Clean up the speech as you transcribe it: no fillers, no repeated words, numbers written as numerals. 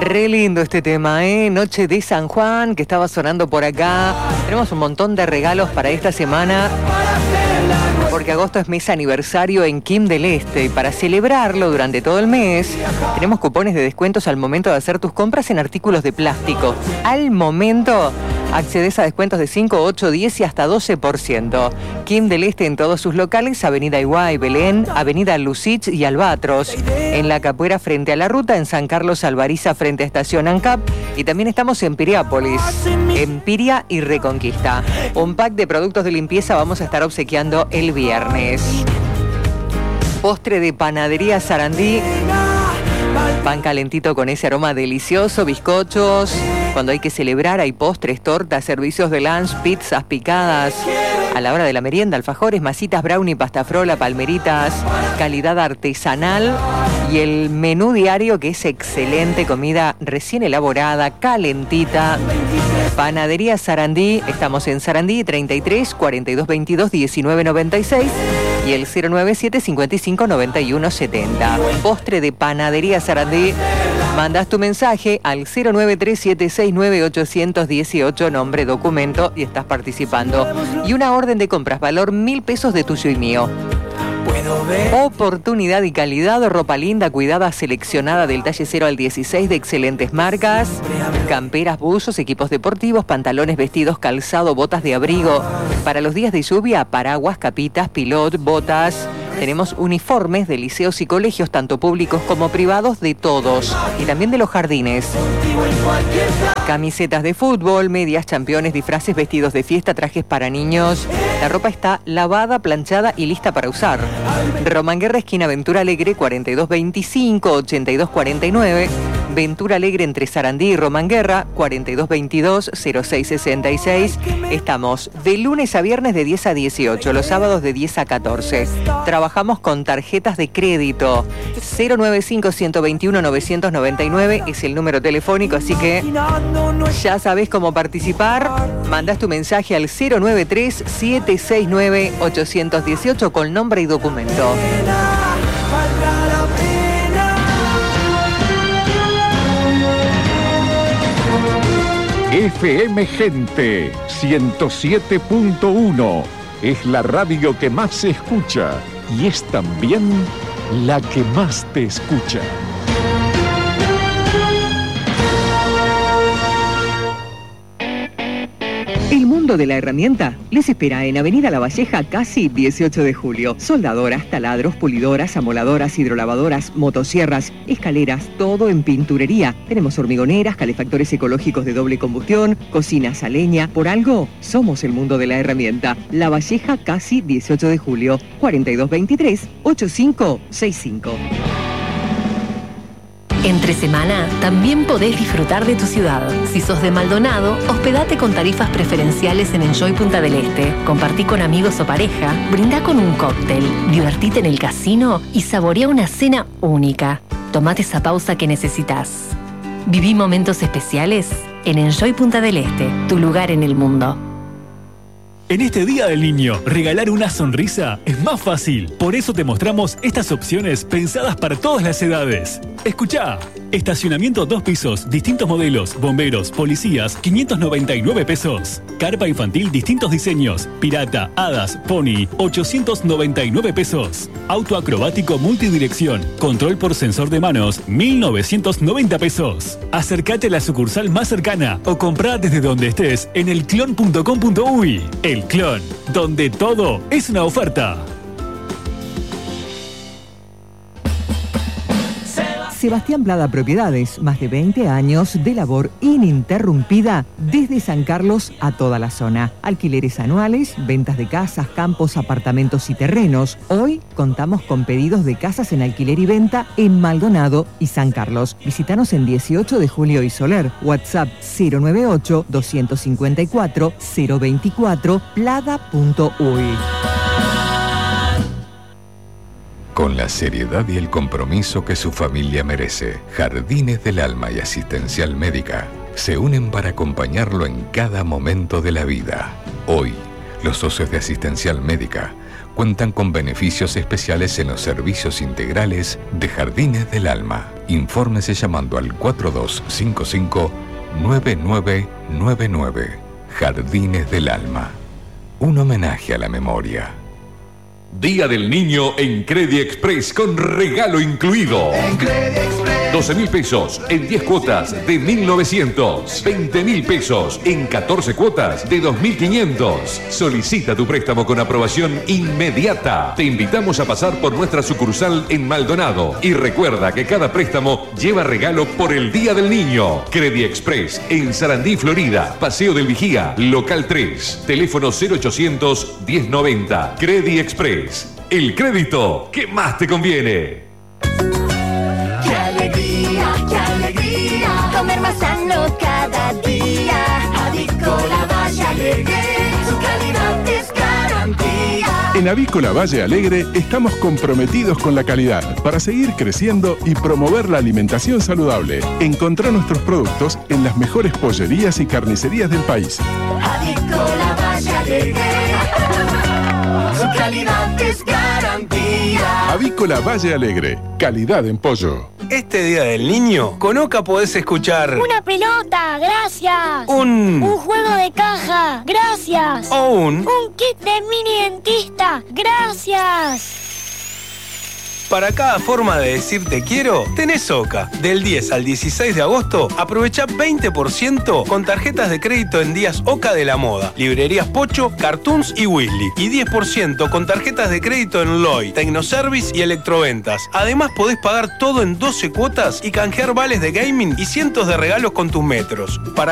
Re lindo este tema, Noche de San Juan, que estaba sonando por acá. Tenemos un montón de regalos para esta semana, porque agosto es mes aniversario en Kim del Este. Y para celebrarlo durante todo el mes, tenemos cupones de descuentos al momento de hacer tus compras en artículos de plástico. Al momento accedes a descuentos de 5, 8, 10 y hasta 12%. Kim del Este en todos sus locales, Avenida Iguay, Belén, Avenida Lucich y Albatros. En La Capuera frente a la ruta, en San Carlos Alvariza frente a Estación ANCAP. Y también estamos en Piriápolis, Empiria y Reconquista. Un pack de productos de limpieza vamos a estar obsequiando el viernes. Postre de panadería Sarandí. Pan calentito con ese aroma delicioso, bizcochos. Cuando hay que celebrar hay postres, tortas, servicios de lunch, pizzas picadas. A la hora de la merienda, alfajores, masitas, brownie, pasta frola, palmeritas, calidad artesanal. Y el menú diario, que es excelente, comida recién elaborada, calentita. Panadería Sarandí, estamos en Sarandí, 33 42 22 19 96 y el 097 55 91 70. Postre de panadería Sarandí. Mandas tu mensaje al 093-769-818, nombre, documento, y estás participando. Y una orden de compras, valor 1.000 pesos de tuyo y mío. Oportunidad y calidad, ropa linda, cuidada, seleccionada del talle 0 al 16 de excelentes marcas. Camperas, buzos, equipos deportivos, pantalones, vestidos, calzado, botas de abrigo. Para los días de lluvia, paraguas, capitas, pilot, botas. Tenemos uniformes de liceos y colegios, tanto públicos como privados, de todos. Y también de los jardines. Camisetas de fútbol, medias, championes, disfraces, vestidos de fiesta, trajes para niños. La ropa está lavada, planchada y lista para usar. Romanguerra, esquina Ventura Alegre, 4225-8249. Ventura Alegre entre Sarandí y Romanguerra, 4222-0666. Estamos de lunes a viernes de 10 a 18, los sábados de 10 a 14. Trabajamos con tarjetas de crédito. 095-121-999 es el número telefónico, así que ya sabés cómo participar. Mandás tu mensaje al 093-769-818 con nombre y documento. FM Gente 107.1 es la radio que más se escucha y es también la que más te escucha. El mundo de la herramienta les espera en Avenida La Valleja, casi 18 de julio. Soldadoras, taladros, pulidoras, amoladoras, hidrolavadoras, motosierras, escaleras, todo en pinturería. Tenemos hormigoneras, calefactores ecológicos de doble combustión, cocinas a leña. Por algo, somos el mundo de la herramienta. La Valleja, casi 18 de julio, 4223-8565. Entre semana también podés disfrutar de tu ciudad. Si sos de Maldonado, hospedate con tarifas preferenciales en Enjoy Punta del Este. Compartí con amigos o pareja, brindá con un cóctel, divertite en el casino y saborea una cena única. Tomate esa pausa que necesitas. Viví momentos especiales en Enjoy Punta del Este, tu lugar en el mundo. En este Día del Niño, regalar una sonrisa es más fácil. Por eso te mostramos estas opciones pensadas para todas las edades. Escuchá. Estacionamiento 2 pisos, distintos modelos, bomberos, policías, 599 pesos. Carpa infantil, distintos diseños, pirata, hadas, pony, 899 pesos. Auto acrobático multidirección, control por sensor de manos, 1990 pesos. Acércate a la sucursal más cercana o comprá desde donde estés en elclon.com.uy. El Clon, donde todo es una oferta. Sebastián Plada Propiedades, más de 20 años de labor ininterrumpida desde San Carlos a toda la zona. Alquileres anuales, ventas de casas, campos, apartamentos y terrenos. Hoy contamos con pedidos de casas en alquiler y venta en Maldonado y San Carlos. Visítanos en 18 de Julio y Soler. WhatsApp 098-254-024, plada.uy. Con la seriedad y el compromiso que su familia merece, Jardines del Alma y Asistencial Médica se unen para acompañarlo en cada momento de la vida. Hoy, los socios de Asistencial Médica cuentan con beneficios especiales en los servicios integrales de Jardines del Alma. Infórmese llamando al 4255-9999. Jardines del Alma. Un homenaje a la memoria. Día del Niño en Credit Express con regalo incluido. En Credit Express. 12.000 pesos en 10 cuotas de 1.900. 20.000 pesos en 14 cuotas de 2.500. Solicita tu préstamo con aprobación inmediata. Te invitamos a pasar por nuestra sucursal en Maldonado. Y recuerda que cada préstamo lleva regalo por el Día del Niño. Credit Express en Sarandí, Florida. Paseo del Vigía, local 3. Teléfono 0800 1090. Credit Express. El crédito que más te conviene. ¡Qué alegría! Comer más sano cada día. Avícola Valle Alegre, su calidad es garantía. En Avícola Valle Alegre estamos comprometidos con la calidad para seguir creciendo y promover la alimentación saludable. Encontrá nuestros productos en las mejores pollerías y carnicerías del país. Avícola Valle Alegre, su calidad es garantía. Avícola Valle Alegre, calidad en pollo. Este Día del Niño, con Oca podés escuchar una pelota, gracias. Un juego de caja, gracias. O un kit de mini dentista, gracias. Para cada forma de decir te quiero, tenés Oca. Del 10 al 16 de agosto, aprovecha 20% con tarjetas de crédito en días Oca de la Moda, librerías Pocho, Cartoons y Weasley. Y 10% con tarjetas de crédito en Loy, Tecnoservice y Electroventas. Además podés pagar todo en 12 cuotas y canjear vales de gaming y cientos de regalos con tus metros. Para